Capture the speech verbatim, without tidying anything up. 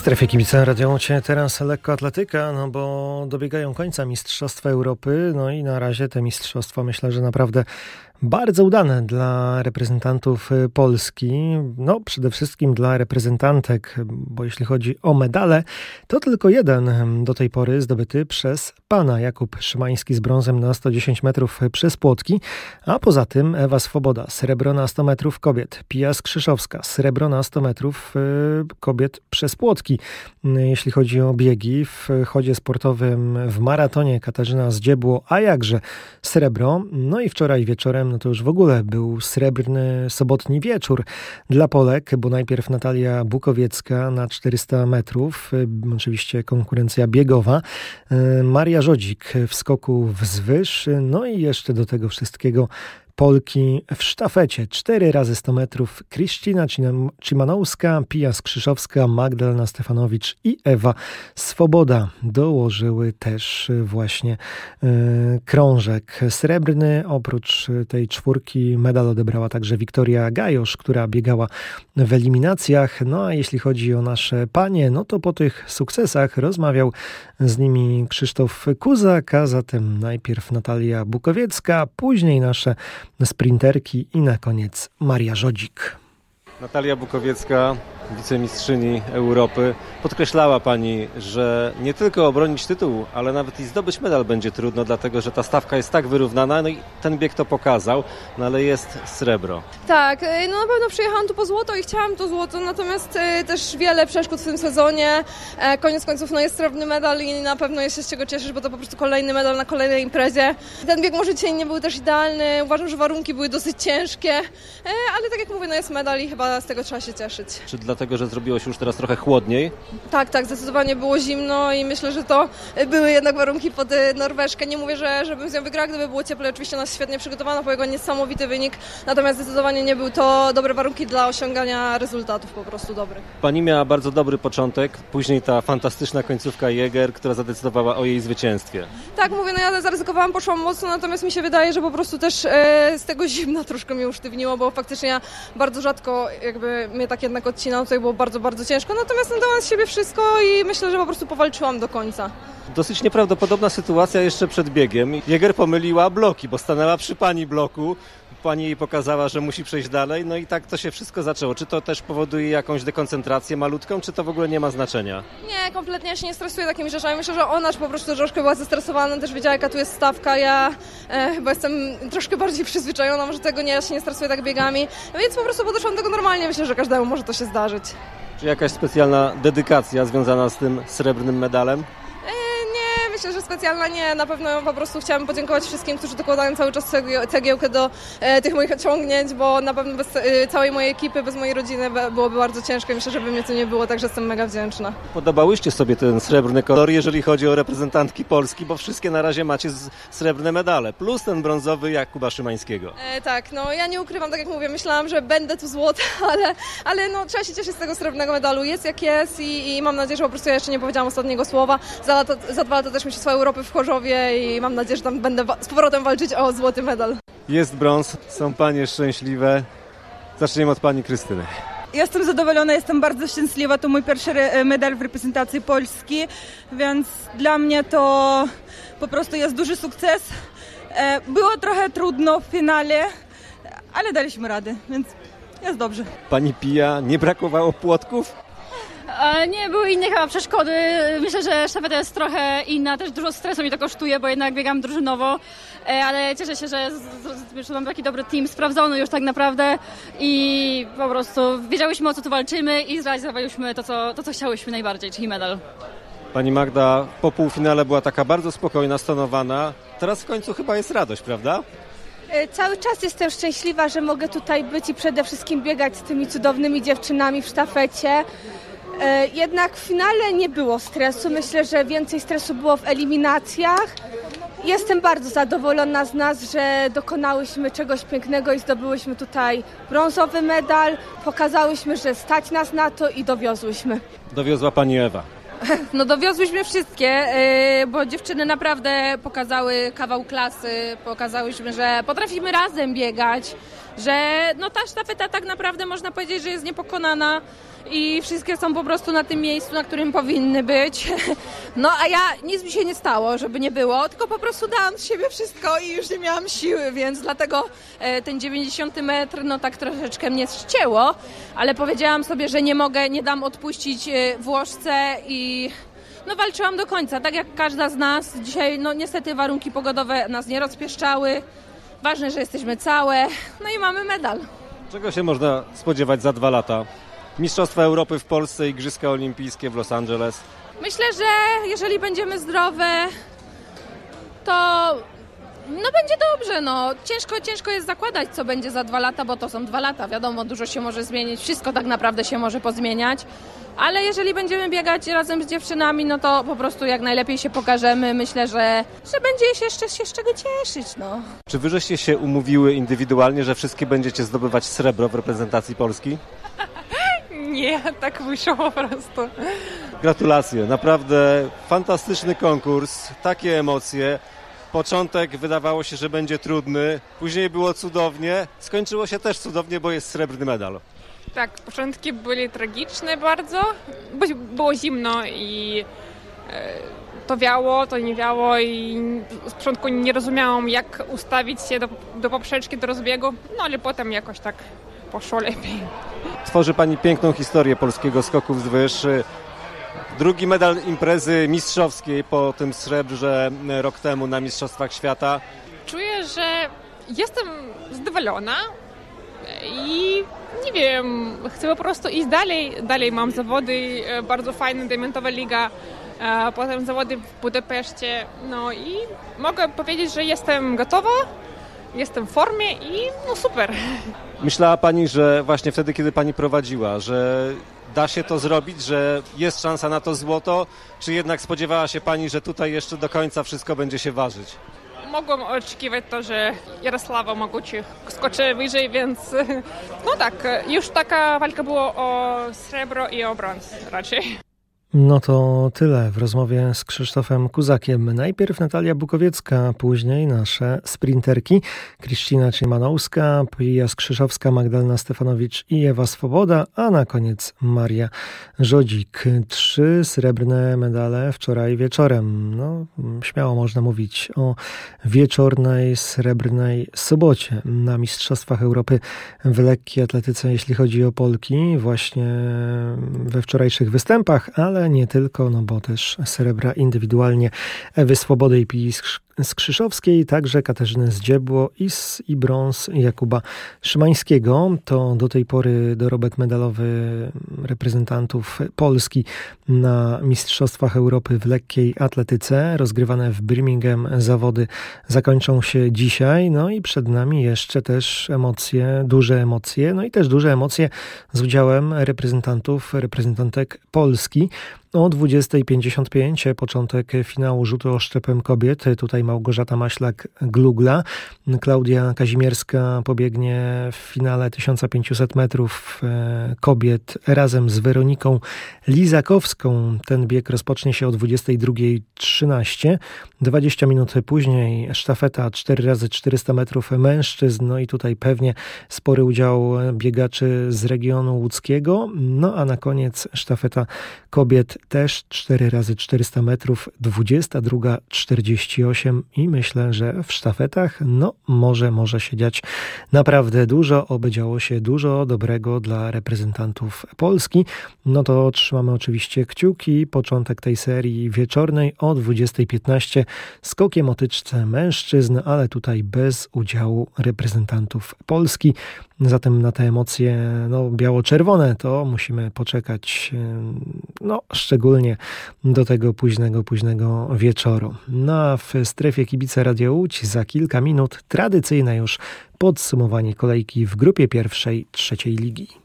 Strefie kibica Radio Cie teraz lekkoatletyka, no bo dobiegają końca Mistrzostwa Europy, no i na razie te mistrzostwa myślę, że naprawdę bardzo udane dla reprezentantów Polski, no przede wszystkim dla reprezentantek, bo jeśli chodzi o medale, to tylko jeden do tej pory zdobyty przez pana. Jakub Szymański z brązem na sto dziesięć metrów przez płotki, a poza tym Ewa Swoboda, srebro na sto metrów kobiet, Pia Skrzyszowska, srebro na sto metrów kobiet przez płotki. Jeśli chodzi o biegi, w chodzie sportowym w maratonie Katarzyna Zdziebło, a jakże srebro. No i wczoraj wieczorem no to już w ogóle był srebrny sobotni wieczór dla Polek, bo najpierw Natalia Bukowiecka na czterysta metrów, oczywiście konkurencja biegowa, Maria Żodzik w skoku wzwyż, no i jeszcze do tego wszystkiego Polki w sztafecie. cztery razy sto metrów Krystyna Cimanowska, Pia Skrzyszowska, Magdalena Stefanowicz i Ewa Swoboda dołożyły też właśnie y, krążek srebrny. Oprócz tej czwórki medal odebrała także Wiktoria Gajosz, która biegała w eliminacjach. No a jeśli chodzi o nasze panie, no to po tych sukcesach rozmawiał z nimi Krzysztof Kuzak, a zatem najpierw Natalia Bukowiecka, później nasze sprinterki i na koniec Maria Żodzik. Natalia Bukowiecka, wicemistrzyni Europy. Podkreślała pani, że nie tylko obronić tytuł, ale nawet i zdobyć medal będzie trudno, dlatego że ta stawka jest tak wyrównana, no i ten bieg to pokazał, no ale jest srebro. Tak, no na pewno przyjechałam tu po złoto i chciałam to złoto, natomiast też wiele przeszkód w tym sezonie. Koniec końców no jest srebrny medal i na pewno jest się z czego cieszyć, bo to po prostu kolejny medal na kolejnej imprezie. Ten bieg może dzisiaj nie był też idealny, uważam, że warunki były dosyć ciężkie, ale tak jak mówię, no jest medal i chyba z tego trzeba się cieszyć. Czy dlatego, że zrobiło się już teraz trochę chłodniej? Tak, tak, zdecydowanie było zimno i myślę, że to były jednak warunki pod Norweżkę. Nie mówię, że żebym z nią wygrała, gdyby było cieplej, oczywiście nas świetnie przygotowano, po jego niesamowity wynik, natomiast zdecydowanie nie były to dobre warunki dla osiągania rezultatów po prostu dobrych. Pani miała bardzo dobry początek, później ta fantastyczna końcówka Jäger, która zadecydowała o jej zwycięstwie. Tak, mówię, no ja zaryzykowałam, poszłam mocno, natomiast mi się wydaje, że po prostu też e, z tego zimna troszkę mnie usztywniło, bo faktycznie ja bardzo rzadko jakby mnie tak jednak odcinał, tutaj było bardzo, bardzo ciężko, natomiast no, dałam z siebie wszystko i myślę, że po prostu powalczyłam do końca. Dosyć nieprawdopodobna sytuacja jeszcze przed biegiem. Jäger pomyliła bloki, bo stanęła przy pani bloku, pani jej pokazała, że musi przejść dalej, no i tak to się wszystko zaczęło. Czy to też powoduje jakąś dekoncentrację malutką, czy to w ogóle nie ma znaczenia? Nie, kompletnie ja się nie stresuję takimi rzeczami. Myślę, że ona po prostu troszkę była zestresowana, też wiedziała, jaka tu jest stawka. Ja e, chyba jestem troszkę bardziej przyzwyczajona, może tego nie, ja się nie stresuję tak biegami, więc po prostu podeszłam do tego normalnie. Myślę, że każdemu może to się zdarzyć. Czy jakaś specjalna dedykacja związana z tym srebrnym medalem? Myślę, że specjalna nie, na pewno po prostu chciałam podziękować wszystkim, którzy dokładają cały czas cegiełkę do e, tych moich osiągnięć, bo na pewno bez e, całej mojej ekipy, bez mojej rodziny byłoby bardzo ciężko i myślę, że by mnie tu nie było, także jestem mega wdzięczna. Podobałyście sobie ten srebrny kolor, jeżeli chodzi o reprezentantki Polski, bo wszystkie na razie macie z, srebrne medale, plus ten brązowy Jakuba Szymańskiego. E, tak, no ja nie ukrywam, tak jak mówię, myślałam, że będę tu złota, ale, ale no trzeba się cieszyć z tego srebrnego medalu, jest jak jest i, i mam nadzieję, że po prostu ja jeszcze nie powiedziałam ostatniego słowa, za, lata, za dwa lata też Mistrzostwa Europy w Chorzowie i mam nadzieję, że tam będę z powrotem walczyć o złoty medal. Jest brąz, są panie szczęśliwe. Zaczniemy od pani Krystyny. Jestem zadowolona, jestem bardzo szczęśliwa. To mój pierwszy medal w reprezentacji Polski, więc dla mnie to po prostu jest duży sukces. Było trochę trudno w finale, ale daliśmy radę, więc jest dobrze. Pani Pia, nie brakowało płotków? Nie, były inne chyba przeszkody. Myślę, że sztafeta jest trochę inna, też dużo stresu mi to kosztuje, bo jednak biegam drużynowo, ale cieszę się, że, z, że mam taki dobry team, sprawdzony już tak naprawdę i po prostu wiedziałyśmy, o co tu walczymy i zrealizowałyśmy to, co, to, co chciałyśmy najbardziej, czyli medal. Pani Magda po półfinale była taka bardzo spokojna, stonowana. Teraz w końcu chyba jest radość, prawda? Cały czas jestem szczęśliwa, że mogę tutaj być i przede wszystkim biegać z tymi cudownymi dziewczynami w sztafecie. Jednak w finale nie było stresu. Myślę, że więcej stresu było w eliminacjach. Jestem bardzo zadowolona z nas, że dokonałyśmy czegoś pięknego i zdobyłyśmy tutaj brązowy medal. Pokazałyśmy, że stać nas na to i dowiozłyśmy. Dowiozła pani Ewa. No dowiozłyśmy wszystkie, bo dziewczyny naprawdę pokazały kawał klasy, pokazałyśmy, że potrafimy razem biegać, że no ta sztafeta tak naprawdę można powiedzieć, że jest niepokonana i wszystkie są po prostu na tym miejscu, na którym powinny być. No a ja, nic mi się nie stało, żeby nie było, tylko po prostu dałam z siebie wszystko i już nie miałam siły, więc dlatego e, ten dziewięćdziesiąty metr no tak troszeczkę mnie ścięło, ale powiedziałam sobie, że nie mogę, nie dam odpuścić e, Włoszce i no walczyłam do końca, tak jak każda z nas. Dzisiaj no niestety warunki pogodowe nas nie rozpieszczały. Ważne, że jesteśmy całe, no i mamy medal. Czego się można spodziewać za dwa lata? Mistrzostwa Europy w Polsce, Igrzyska Olimpijskie w Los Angeles. Myślę, że jeżeli będziemy zdrowe, to no będzie dobrze. No. Ciężko, ciężko jest zakładać, co będzie za dwa lata, bo to są dwa lata. Wiadomo, dużo się może zmienić, wszystko tak naprawdę się może pozmieniać. Ale jeżeli będziemy biegać razem z dziewczynami, no to po prostu jak najlepiej się pokażemy. Myślę, że, że będzie się jeszcze się z czego cieszyć. No. Czy wy żeście się umówiły indywidualnie, że wszystkie będziecie zdobywać srebro w reprezentacji Polski? Nie, tak wyszło po prostu. Gratulacje, naprawdę fantastyczny konkurs, takie emocje. Początek wydawało się, że będzie trudny, później było cudownie, skończyło się też cudownie, bo jest srebrny medal. Tak, początki były tragiczne bardzo, bo było zimno i to wiało, to nie wiało i z początku nie rozumiałam, jak ustawić się do, do poprzeczki, do rozbiegu, no ale potem jakoś tak poszło lepiej. Tworzy Pani piękną historię polskiego skoku wzwyż. Drugi medal imprezy mistrzowskiej po tym srebrze rok temu na Mistrzostwach Świata. Czuję, że jestem zadowolona i nie wiem, chcę po prostu iść dalej. Dalej mam zawody, bardzo fajne, diamentowa liga, potem zawody w Budapeszcie. No i mogę powiedzieć, że jestem gotowa, jestem w formie i no super. Myślała Pani, że właśnie wtedy, kiedy Pani prowadziła, że da się to zrobić, że jest szansa na to złoto, czy jednak spodziewała się Pani, że tutaj jeszcze do końca wszystko będzie się ważyć? Mogłam oczekiwać to, że Jarosława Mogucich skoczy wyżej, więc no tak, już taka walka była o srebro i o brąz raczej. No to tyle w rozmowie z Krzysztofem Kuzakiem. Najpierw Natalia Bukowiecka, później nasze sprinterki Krystyna Szymanowska, Pia Skrzyszowska, Magdalena Stefanowicz i Ewa Swoboda, a na koniec Maria Żodzik. Trzy srebrne medale wczoraj wieczorem. No, śmiało można mówić o wieczornej, srebrnej sobocie na Mistrzostwach Europy w lekkiej atletyce, jeśli chodzi o Polki, właśnie we wczorajszych występach, ale nie tylko, no bo też srebra indywidualnie Ewy Swobody i Pii Skrzyszowskiej, także Katarzyny Zdziebło i, i brąz Jakuba Szymańskiego. To do tej pory dorobek medalowy reprezentantów Polski na Mistrzostwach Europy w lekkiej atletyce. Rozgrywane w Birmingham zawody zakończą się dzisiaj. No i przed nami jeszcze też emocje, duże emocje, no i też duże emocje z udziałem reprezentantów, reprezentantek Polski. O dwudziesta pięćdziesiąt pięć początek finału rzutu oszczepem kobiet. Tutaj Małgorzata Maślak-Glugla. Klaudia Kazimierska pobiegnie w finale tysiąc pięćset metrów kobiet razem z Weroniką Lizakowską. Ten bieg rozpocznie się o dwudziesta druga trzynaście. dwadzieścia minut później sztafeta cztery razy czterysta metrów mężczyzn. No i tutaj pewnie spory udział biegaczy z regionu łódzkiego. No a na koniec sztafeta kobiet też cztery razy czterysta metrów, dwudziesta druga czterdzieści osiem i myślę, że w sztafetach no może, może się dziać naprawdę dużo, oby działo się dużo dobrego dla reprezentantów Polski. No to trzymamy oczywiście kciuki. Początek tej serii wieczornej o dwudziesta piętnaście skokiem o tyczce mężczyzn, ale tutaj bez udziału reprezentantów Polski. Zatem na te emocje no, biało-czerwone to musimy poczekać no, szczególnie do tego późnego, późnego wieczoru. No a w strefie kibice Radio Łódź za kilka minut tradycyjne już podsumowanie kolejki w grupie pierwszej trzeciej ligi.